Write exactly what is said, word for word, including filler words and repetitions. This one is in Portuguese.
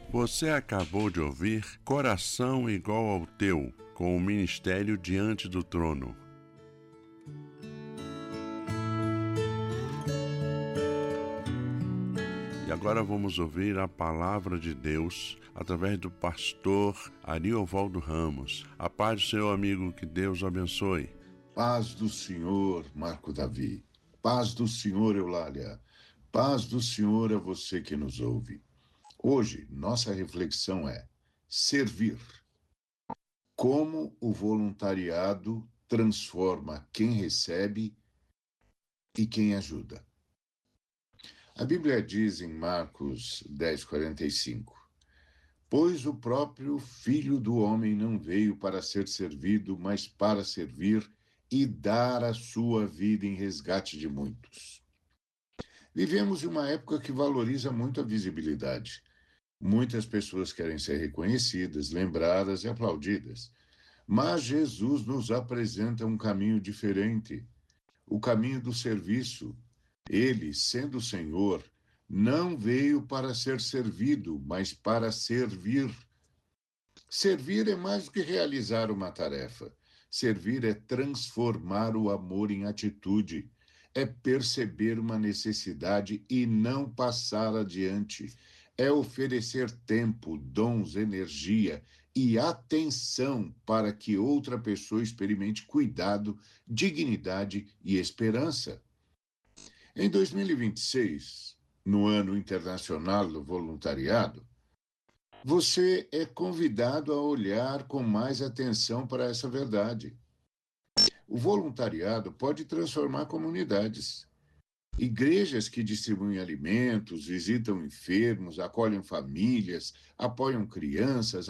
Você acabou de ouvir Coração Igual ao Teu, com o Ministério Diante do Trono. E agora vamos ouvir a palavra de Deus através do pastor Ariovaldo Ramos. A paz do seu amigo, que Deus o abençoe. Paz do Senhor, Marco Davi. Paz do Senhor, Eulália. Paz do Senhor a você que nos ouve. Hoje, nossa reflexão é servir. Como o voluntariado transforma quem recebe e quem ajuda. A Bíblia diz em Marcos dez, quarenta e cinco: pois o próprio Filho do Homem não veio para ser servido, mas para servir e dar a sua vida em resgate de muitos. Vivemos em uma época que valoriza muito a visibilidade. Muitas pessoas querem ser reconhecidas, lembradas e aplaudidas. Mas Jesus nos apresenta um caminho diferente, o caminho do serviço. Ele, sendo o Senhor, não veio para ser servido, mas para servir. Servir é mais do que realizar uma tarefa. Servir é transformar o amor em atitude, é perceber uma necessidade e não passar adiante, é oferecer tempo, dons, energia e atenção para que outra pessoa experimente cuidado, dignidade e esperança. Em dois mil e vinte e seis, no Ano Internacional do Voluntariado, você é convidado a olhar com mais atenção para essa verdade. O voluntariado pode transformar comunidades. Igrejas que distribuem alimentos, visitam enfermos, acolhem famílias, apoiam crianças,